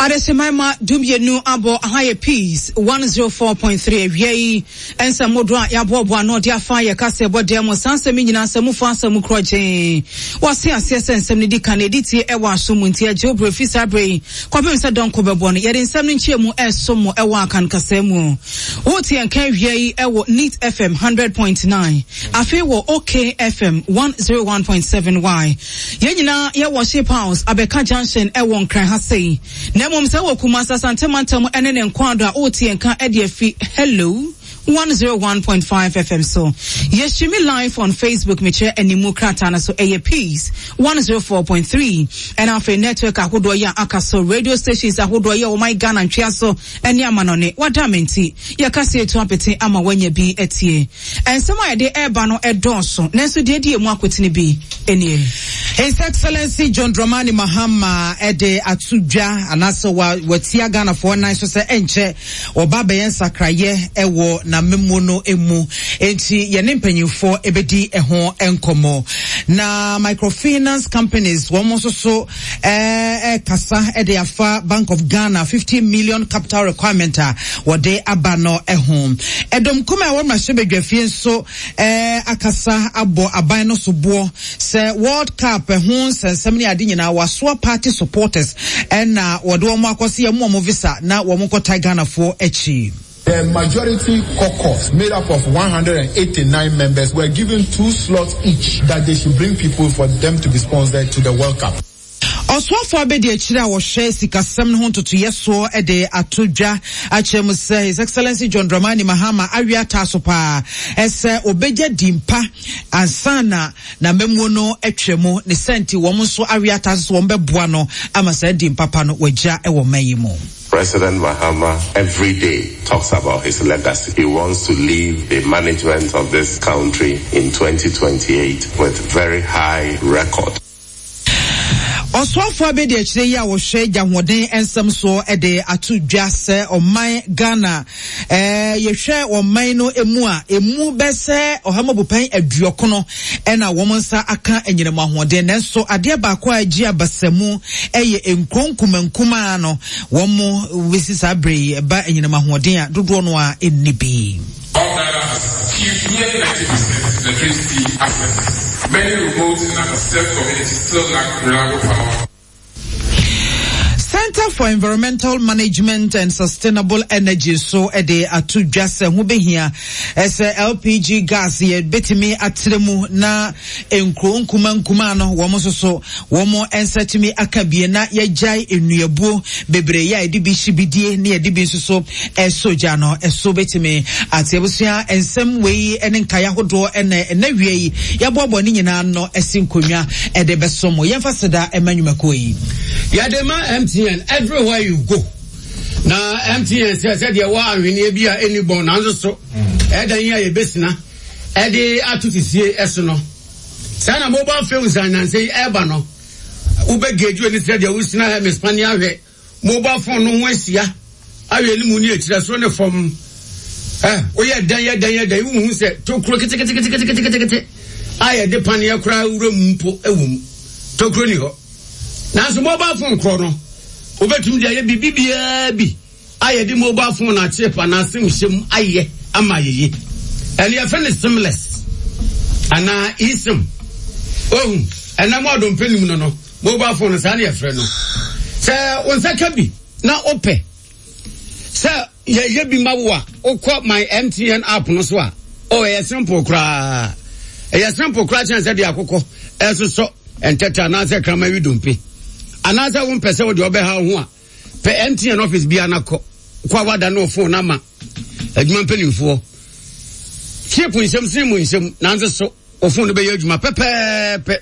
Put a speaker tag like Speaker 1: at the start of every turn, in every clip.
Speaker 1: Adesemaima Dubienu Abo Higher Peace 104.3 Yei and some Modra Yabobo no dia fire Cassia Bodemo Sansa Minina Samufasa Mukroje was here and some Canaditi Ewa Sumuntia Jobre Fisabre Kwabemsa Don Kobabon yet in some Chemu Somo Ewa Kan Kasemu Oti and Kavye Ewo Neat FM 100.9 Afewo OK FM 101.7 Yenina Yawa Shape House Abeka Junction Ewon Kranhase Nemo Msawo Kumasa Santemantamu Enen Kwanda Oti and Kan Ediefi Hello 101.5 FM so yes me live on Facebook Miche Enimu Kratana so Peace 104.3 and our network ahodoya akaso radio stations ahodoya o my Ghana ntwiaso eni amanone wadamenti yakase to apete ama wenye bi etie and some de eba no edonso nenso de die mu akwetini bi enie His Excellency John Dramani Mahama ede atudwa anaso watia Ghana for nine so se enche obaba yen sakraye ewo na memono emu enti yene mpanyufo ebedi eho enkomo na microfinance companies womoso so kasa ede afa Bank of Ghana 50 million capital requirement wode abano eho edom kuma e won mahebedwafie so akasa abo aban no sobo se World Cup ehun sensemni ade nyina waso party supporters na wode wo akwose ye mo visa na wo mkota Ghana for echi.
Speaker 2: The majority caucus, made up of 189 members, were given 2 slots each that they should bring people for them to be sponsored to the World Cup.
Speaker 1: Oswafo abedi achira wo hwe sikasem no hontoto yeso ede atodwa achemu say His Excellency John Dramani Mahama awiata so pa ese obeja dimpa ansana na memu no atwemu ne senti wo nso awiata so wo mbeboa no amasa dimpa pa no wagya e wo mayimo.
Speaker 3: President Mahama every day talks about his legacy. He wants to leave the management of this country in 2028 with very high record.
Speaker 1: Oswafo abedi achire ya wo hwe jahwoden ensem so ede atudwa se oman Ghana yehwe oman no emu bese ohamabupan aduokono na womonsa aka enyinam ahoden nenso ade ba kwa agi abasamu eye enkronkumankuma no womo wisisa brey ba enyinam ahoden a dodo no a ennibi. Nearly 90% electricity access. Many remote and underserved communities still lack reliable power. Center for Environmental Management and Sustainable Energy so ede atudwa se ho behia ese LPG gas ye betimi atremu na enkronkuma no wo so wo ensatimi akabie na yejai enuabuo bebre ya edi bi hibidie na edi bi so esoja no eso betimi atebusua ensem wei ene nkaya hodo ene wie yabobo ni nyina no esinkonwa ede besomo yemfaseda emanwumakoyi
Speaker 4: Yadema MTN everywhere you go. Now MTN said you are when you be any born and so Eden ya besina Ede atuti esono. Sana mobile phones and say eba no. Ube geju any said you usina have Spania mobile phone no wesia. I really muni that's one from oya dan who said to kro kete I de pania kra urum mpo ewum to kro ni ho. Now, so mobile phone chrono. Over to the bibia bi. I the mobile phone at chip and I sing shim aye amaye. And your friend is seamless. And ism. Oh, and I'm not on penny no. Mobile phone is any friend. Sir, on Sakabi. Now open. Sir, ye be mawa. O call my MTN app no swa. Oh, a simple cry. A simple cry and said the akoko. As so and teta na se krama wi dumpe. Another one person would obey how one. Pe MTN office be anako. Kwa wada no phone nama. Edman penny for. Chip in some sim nanza so. Or phone be yojuma pepe.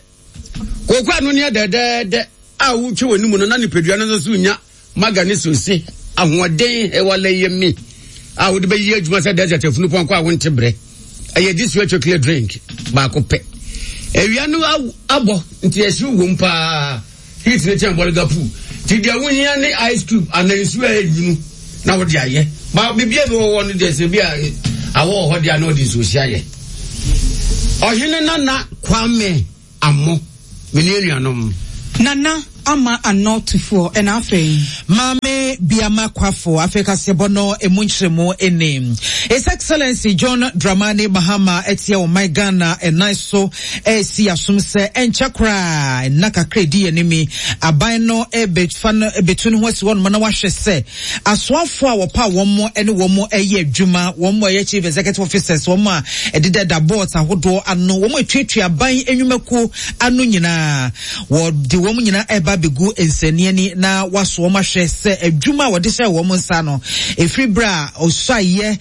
Speaker 4: Kwa no near de. I would chew a numo nani peduana sunya. Maganisu say. I want day ewale me. I would be yojuma said desert of Nupon winter break. I had this virtual clear drink. Bako pe. Ewianu abo. Nti esu wumpa. He's the chamber gapu. Did you win any ice cube and then swear you now what ya? But maybe everyone there's a beer. I will what they are not this was ya. Or you know, Kwame Amo, Millennium. Nana,
Speaker 1: ama anotufo enafe
Speaker 5: mame biama kwafo Africa sebono emunchiremo enem His Excellency John Dramani Mahama etia o my Ghana enaiso si asumse enchakra naka kredi enemi aban no betun ho si won mana wahwe se asoafo a wopa wonmo ene wonmo eye adwuma wonmo eye chief executive officers wonmo a edede da board ahodo ano wonmo etwetwe aban enwumaku ano nyina wo de wonmo nyina eba begu ensaniani na waso wonmo hwe se adwuma wode hye wonmo nsa no efribra osuaye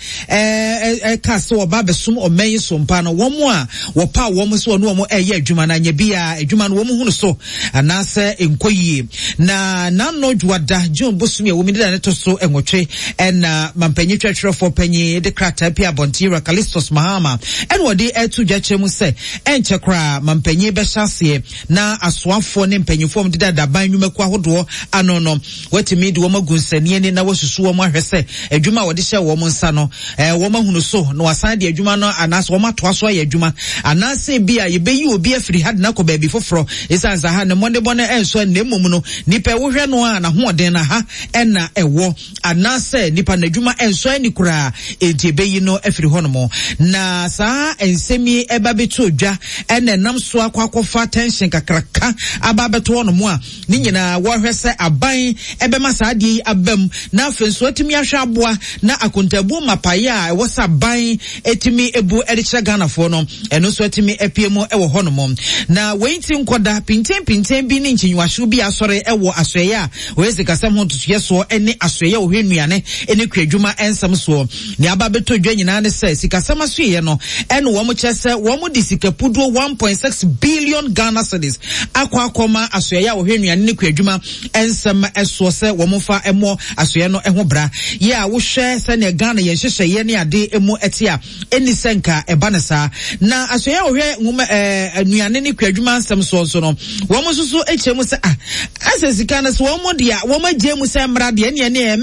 Speaker 5: kase oba besum omen so mpa no wonmo a wopa wonmo so no wonmo eye adwuma na nya bia adwuma no wonmo hunu so anase enkoyie na no dwada John Bosumi wo mi de na to so enwotwe na mampanyi twetwerefo panyi de krata pia Bontira Callistus Mahama wode etu dwachremu se enchekra mampanyi be hyase na asoafo ne mpanyifo de da ban nwumaku ahodo anono watimi de wo magunsani ne na wasusu wo ahwese adwuma wode hye wo nsa no wo mahunu so no wasan de adwuma no anas wo mato aso ya adwuma anase bia ye beyi obi afiri had na ko ba bi foforo esanza ha ne monde bone enso na emom no nipa wo hwe no a na hoden na ha ena ewo anase nipa na adwuma enso ani kura enti beyi no afiri hono na saa ensemi eba beto odwa ena nam so akwakofa tension kakraka aba beto hono mo a ni nyina wo hwese aban ebema saa die abam na afenso atimi ahwe aboa na akontabu mapaya a wosa ban etimi ebu edichira Ghana fo no eno so atimi epiemu ewo hono mo na wenti nkoda pinten bi ni nchinyuahwe bi asore ewo asoye a wezi kasam ho tuye so ene asoye ohwenuane ene kwadwuma ensam so ni aba beto dwa nyina ne se sikasam asoye no ene wo mo chese wo mo di sikapudo 1.6 billion Ghana cedis akwa asoye ohwenuane ne kwadwuma ensam eso se wo mo fa emo asoye no eho bra ye a wo hwe se ne Ghana ye hyehyeye ne ade emu etia eni senka ebanesa na asoye ohwe nguma anuane ne kwadwuma ensam so no wo mo susu echemu se asesika na so wo mo dia wo ma gye mu se mra de ne